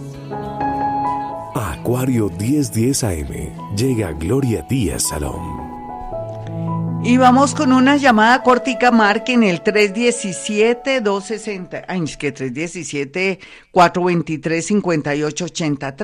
A Acuario 1010 AM llega Gloria Díaz Salón. Y vamos con una llamada cortica, marquen el 317-260, ay, es que 317-423-5880,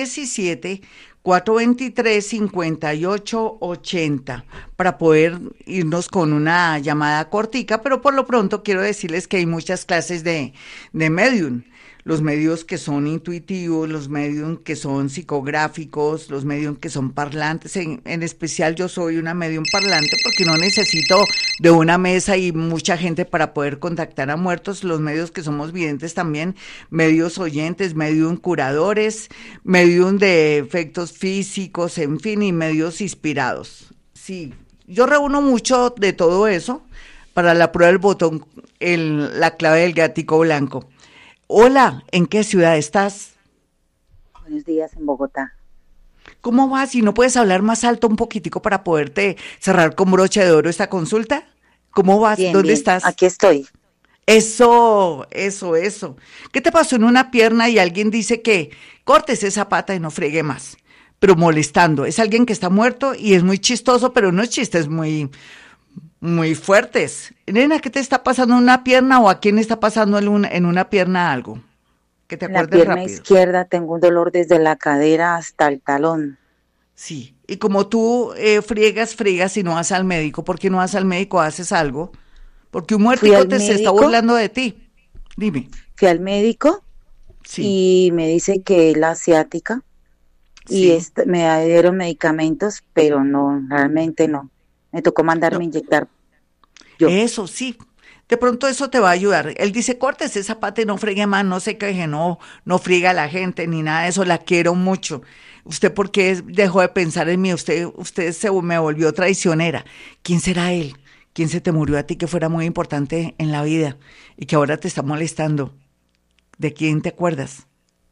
317-423-5880, para poder irnos con una llamada cortica, pero por lo pronto quiero decirles que hay muchas clases de medium. Los medios que son intuitivos, los medios que son psicográficos, los medios que son parlantes. En especial yo soy una medium parlante porque no necesito de una mesa y mucha gente para poder contactar a muertos. Los medios que somos videntes también, medios oyentes, medium curadores, medium de efectos físicos, en fin, y medios inspirados. Sí, yo reúno mucho de todo eso para la prueba del botón, la clave del gatico blanco. Hola, ¿en qué ciudad estás? Buenos días, en Bogotá. ¿Cómo vas? ¿Y no puedes hablar más alto un poquitico para poderte cerrar con broche de oro esta consulta? ¿Cómo vas? Bien, ¿Dónde bien. estás? Aquí estoy. Eso. ¿Qué te pasó en una pierna y alguien dice que cortes esa pata y no friegue más? Pero molestando. Es alguien que está muerto y es muy chistoso, pero unos chistes muy fuertes. Nena, ¿qué te está pasando en una pierna o a quién está pasando en una pierna algo? Que te En la acuerdes pierna rápido. izquierda tengo un dolor desde la cadera hasta el talón. Sí, y como tú friegas y no vas al médico, ¿por qué no vas al médico? ¿Haces algo? Porque un muertico se está burlando de ti. Dime. Fui al médico Sí. y me dice que es la ciática Sí. y me dieron medicamentos, pero no, realmente no. Me tocó mandarme a inyectar yo. Eso sí. De pronto eso te va a ayudar. Él dice, córtese esa pata y no friegue más, no se queje, no friega a la gente ni nada de eso, la quiero mucho. ¿Usted por qué dejó de pensar en mí? Usted me volvió traicionera. ¿Quién será él? ¿Quién se te murió a ti que fuera muy importante en la vida y que ahora te está molestando? ¿De quién te acuerdas?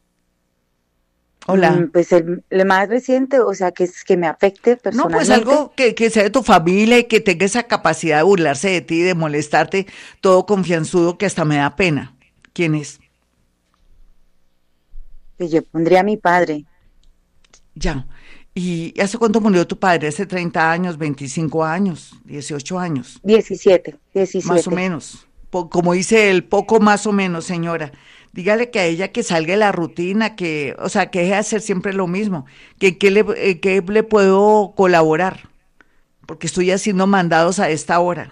Hola. Pues el más reciente, o sea, que me afecte No, pues personalmente. algo que sea de tu familia y que tenga esa capacidad de burlarse de ti, de molestarte, todo confianzudo que hasta me da pena. ¿Quién es? Que yo pondría a mi padre. Ya. ¿Y hace cuánto murió tu padre? ¿Hace 30 años, 25 años, 18 años? 17. Más o menos. Como dice él, poco más o menos, señora. Dígale que a ella que salga de la rutina, que deje de hacer siempre lo mismo. Que le puedo colaborar, porque estoy haciendo mandados a esta hora.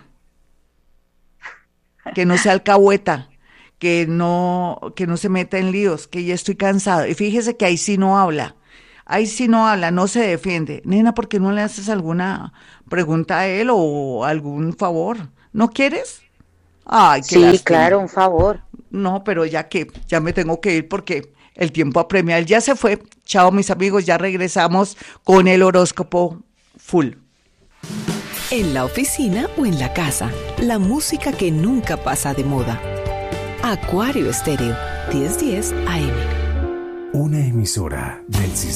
Que no sea alcahueta, que no se meta en líos, que ya estoy cansado. Y fíjese que ahí sí no habla, no se defiende. Nena, ¿por qué no le haces alguna pregunta a él o algún favor? ¿No quieres? Ay, qué Sí, lástima. claro, un favor. No, pero ya me tengo que ir porque el tiempo apremia. Él ya se fue. Chao, mis amigos, ya regresamos con el horóscopo full. En la oficina o en la casa, la música que nunca pasa de moda. Acuario Estéreo, 1010 AM. Una emisora del sistema.